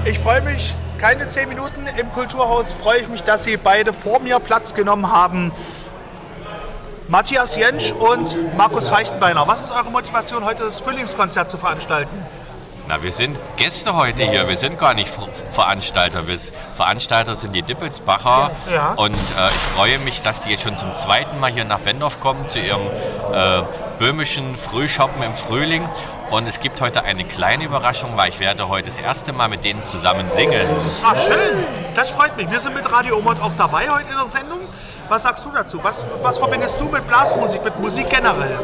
Ich freue mich, keine 10 Minuten im Kulturhaus, freue ich mich, dass Sie beide vor mir Platz genommen haben. Matthias Jentsch und Markus Feichtenbeiner. Was ist eure Motivation, heute das Frühlingskonzert zu veranstalten? Na, wir sind Gäste heute hier, wir sind gar nicht Veranstalter. Veranstalter sind die Dippelsbacher Ja. Und ich freue mich, dass die jetzt schon zum zweiten Mal hier nach Bendorf kommen, zu ihrem böhmischen Frühschoppen im Frühling. Und es gibt heute eine kleine Überraschung, weil ich werde heute das erste Mal mit denen zusammen singen. Ach, schön, das freut mich. Wir sind mit Radio Omot auch dabei heute in der Sendung. Was sagst du dazu? Was verbindest du mit Blasmusik, mit Musik generell?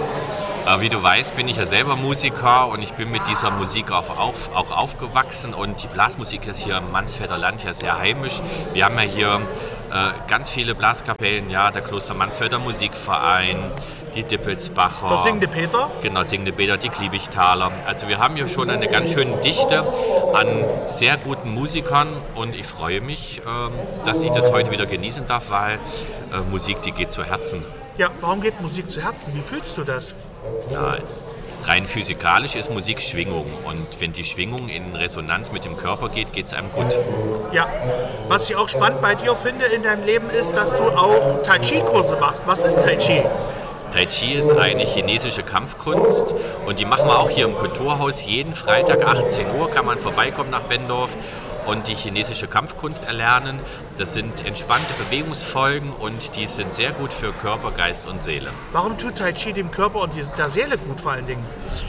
Wie du weißt, bin ich ja selber Musiker und ich bin mit dieser Musik auch aufgewachsen. Und die Blasmusik ist hier im Mansfelder Land ja sehr heimisch. Wir haben ja hier ganz viele Blaskapellen, ja, der Kloster Mansfelder Musikverein, die Dippelsbacher. Der Singende Peter? Genau, Singende Peter, die Kliebichtaler. Also wir haben hier schon eine ganz schöne Dichte an sehr guten Musikern und ich freue mich, dass ich das heute wieder genießen darf, weil Musik, die geht zu Herzen. Ja, warum geht Musik zu Herzen? Wie fühlst du das? Ja, rein physikalisch ist Musik Schwingung und wenn die Schwingung in Resonanz mit dem Körper geht, geht es einem gut. Ja, was ich auch spannend bei dir finde in deinem Leben ist, dass du auch Tai Chi-Kurse machst. Was ist Tai Chi? Tai Chi ist eine chinesische Kampfkunst und die machen wir auch hier im Kulturhaus. Jeden Freitag 18 Uhr kann man vorbeikommen nach Bendorf und die chinesische Kampfkunst erlernen. Das sind entspannte Bewegungsfolgen und die sind sehr gut für Körper, Geist und Seele. Warum tut Tai Chi dem Körper und der Seele gut vor allen Dingen?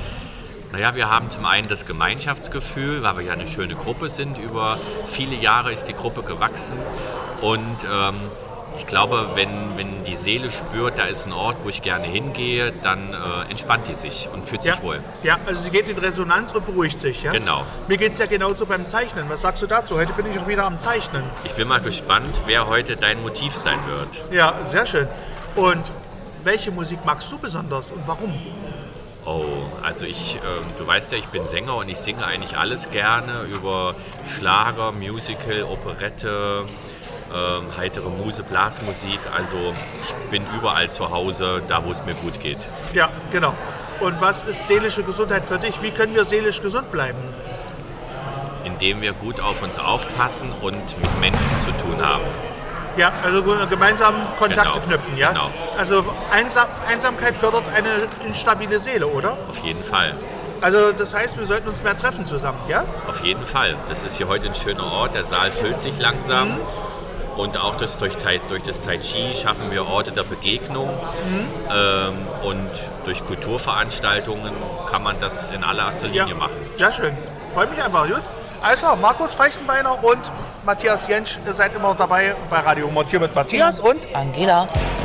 Naja, wir haben zum einen das Gemeinschaftsgefühl, weil wir ja eine schöne Gruppe sind. Über viele Jahre ist die Gruppe gewachsen und ich glaube, wenn die Seele spürt, da ist ein Ort, wo ich gerne hingehe, dann entspannt die sich und fühlt sich wohl. Ja, also sie geht in Resonanz und beruhigt sich. Ja? Genau. Mir geht es ja genauso beim Zeichnen. Was sagst du dazu? Heute bin ich auch wieder am Zeichnen. Ich bin mal gespannt, wer heute dein Motiv sein wird. Ja, sehr schön. Und welche Musik magst du besonders und warum? Oh, also du weißt ja, ich bin Sänger und ich singe eigentlich alles gerne über Schlager, Musical, Operette, heitere Muse, Blasmusik. Also ich bin überall zu Hause, da wo es mir gut geht. Ja, genau. Und was ist seelische Gesundheit für dich? Wie können wir seelisch gesund bleiben? Indem wir gut auf uns aufpassen und mit Menschen zu tun haben. Ja, also gemeinsam Kontakte knüpfen, ja? Genau. Also Einsamkeit fördert eine instabile Seele, oder? Auf jeden Fall. Also das heißt, wir sollten uns mehr treffen zusammen, ja? Auf jeden Fall. Das ist hier heute ein schöner Ort, der Saal füllt sich langsam. Und auch durch das Tai Chi schaffen wir Orte der Begegnung. Und durch Kulturveranstaltungen kann man das in allererster Linie machen. Sehr schön. Freut mich einfach, gut. Also, Markus Feichtenbeiner und Matthias Jentsch, ihr seid immer dabei bei Radio Omot hier mit Matthias und Angela.